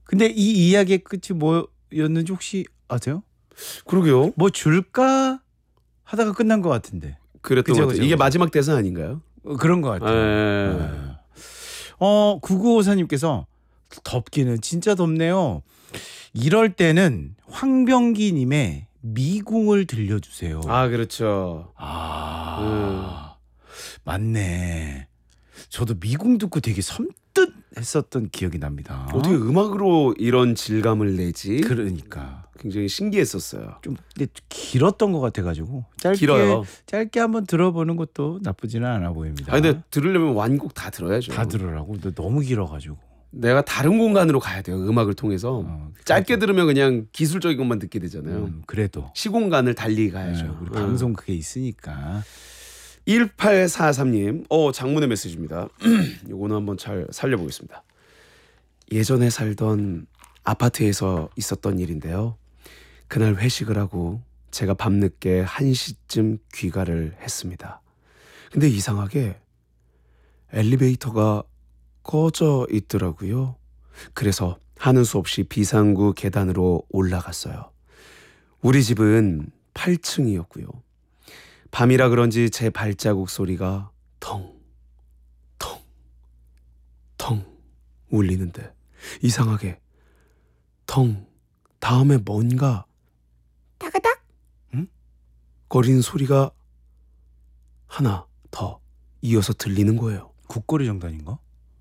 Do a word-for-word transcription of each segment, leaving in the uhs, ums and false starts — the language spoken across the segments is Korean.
근데 이 이야기의 끝이 뭐였는지 혹시 아세요? 그러게요. 뭐 줄까 하다가 끝난 것 같은데. 그랬던 그죠, 것 같아요. 그죠, 이게 그죠. 마지막 대사 아닌가요? 어, 그런 것 같아요. 에... 네. 어, 구구오사님께서 덥기는 진짜 덥네요. 이럴 때는 황병기님의 미궁을 들려주세요. 아 그렇죠. 아, 맞네. 저도 미궁 듣고 되게 섬뜩했었던 기억이 납니다. 어떻게 음악으로 이런 질감을 내지? 그러니까 굉장히 신기했었어요. 좀 근데 길었던 것 같아가지고 짧게 길어요. 짧게 한번 들어보는 것도 나쁘지는 않아 보입니다. 아 근데 들으려면 완곡 다 들어야죠. 다 들으라고. 근데 너무 길어가지고. 내가 다른 공간으로 가야 돼요. 음악을 통해서. 어, 짧게 그래도. 들으면 그냥 기술적인 것만 듣게 되잖아요. 음, 그래도 시공간을 달리 가야죠. 네, 우리 어. 방송 그게 있으니까. 일팔사삼님, 어 장문의 메시지입니다. 요거는 한번 잘 살려보겠습니다. 예전에 살던 아파트에서 있었던 일인데요. 그날 회식을 하고 제가 밤늦게 한 시쯤 귀가를 했습니다. 근데 이상하게 엘리베이터가 꺼져 있더라고요. 그래서 하는 수 없이 비상구 계단으로 올라갔어요. 우리 집은 팔 층이었고요. 밤이라 그런지 제 발자국 소리가 텅, 텅, 텅 울리는데 이상하게 텅 다음에 뭔가 따가닥 응? 거리는 소리가 하나 더 이어서 들리는 거예요. 국거리 정단인가?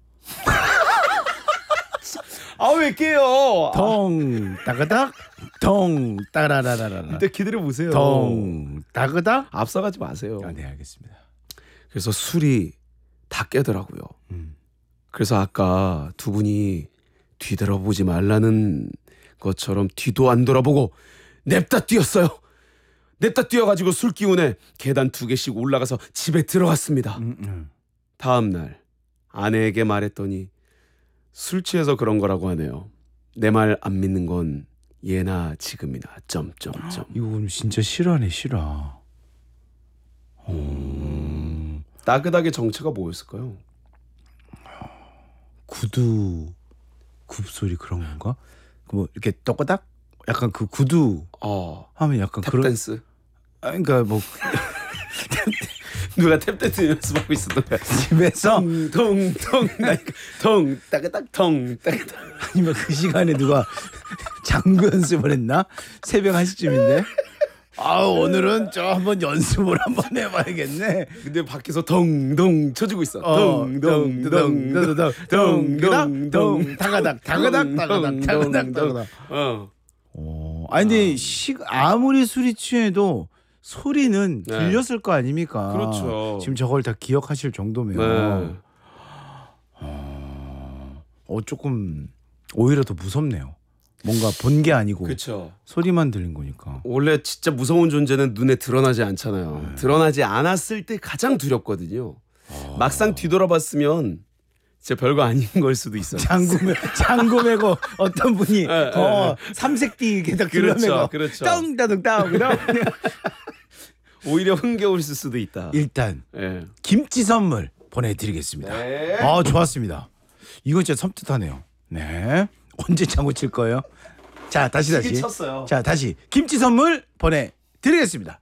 아 왜 깨요? 통 따그닥 통 따라라라라. 근데 기다려 보세요. 통 따그닥. 앞서가지 마세요. 아, 네 알겠습니다. 그래서 술이 다 깨더라고요. 음. 그래서 아까 두 분이 뒤돌아보지 말라는 것처럼 뒤도 안 돌아보고 냅다 뛰었어요. 냅다 뛰어가지고 술 기운에 계단 두 개씩 올라가서 집에 들어갔습니다. 음, 음. 다음 날 아내에게 말했더니 술 취해서 그런 거라고 하네요. 내 말 안 믿는 건 예나 지금이나 점점점. 이거 진짜 실화네 실화. 음. 따그닥의 정체가 뭐였을까요? 구두 굽소리 그런 건가? 뭐 이렇게 떠거닥 약간 그 구두 어, 하면 약간 그런. 탭댄스. 아, 그러니까 뭐 누가 탭댄스 연습하고 있었던 거야. 집에서 통통통 통 따그닥 통 따그닥. 아니면 그 시간에 누가 장구 연습을 했나? 새벽 한 시쯤인데. 아 오늘은 저 한번 연습을 한번 해봐야겠네. 근데 밖에서 덩덩 쳐주고 있어. 덩덩덩덩덩덩덩덩 다가닥 다가닥 다가닥 다가닥 다가닥. 어. 어, 아니 근데 시 아무리 술이 취해도 소리는 네. 들렸을 거 아닙니까? 그렇죠. 지금 저걸 다 기억하실 정도면 네. 어, 어 조금 오히려 더 무섭네요. 뭔가 본 게 아니고 그렇죠. 소리만 들린 거니까. 원래 진짜 무서운 존재는 눈에 드러나지 않잖아요. 네. 드러나지 않았을 때 가장 두렵거든요. 아. 막상 뒤돌아봤으면 진짜 별거 아닌 걸 수도 있어요. 장구매 장구 메고 어떤 분이 네, 어 삼색띠 게다 그렇죠, 둘러매고 그렇죠. 땅다둥 땅 그다음 오히려 흥겨울 수도 있다. 일단 예. 김치 선물 보내드리겠습니다. 네. 아 좋았습니다. 이건 진짜 섬뜩하네요. 네. 언제 장구 칠 거예요? 자 다시 다시. 시기 쳤어요. 자 다시 김치 선물 보내드리겠습니다.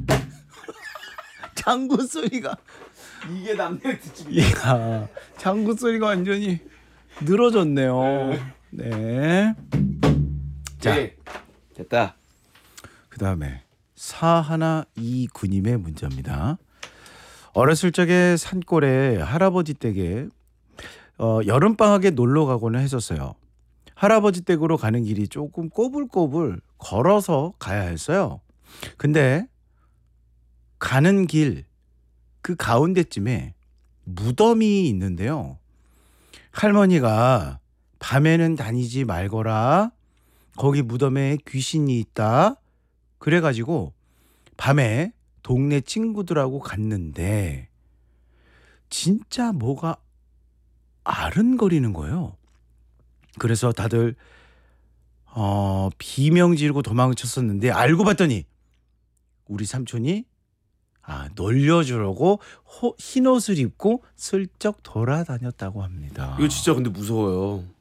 장구 소리가 이게 남의 특집이. 이야 장구 소리가 완전히 늘어졌네요. 네. 자 네. 됐다. 그 다음에 사하나이구님의 문자입니다. 어렸을 적에 산골에 할아버지 댁에 어, 여름방학에 놀러 가고는 했었어요. 할아버지 댁으로 가는 길이 조금 꼬불꼬불 걸어서 가야 했어요. 근데 가는 길 그 가운데쯤에 무덤이 있는데요. 할머니가 밤에는 다니지 말거라. 거기 무덤에 귀신이 있다. 그래가지고 밤에 동네 친구들하고 갔는데 진짜 뭐가 아른거리는 거예요. 그래서 다들 어, 비명 지르고 도망쳤었는데 알고 봤더니 우리 삼촌이 아, 놀려주려고 호, 흰 옷을 입고 슬쩍 돌아다녔다고 합니다. 이거 진짜 근데 무서워요.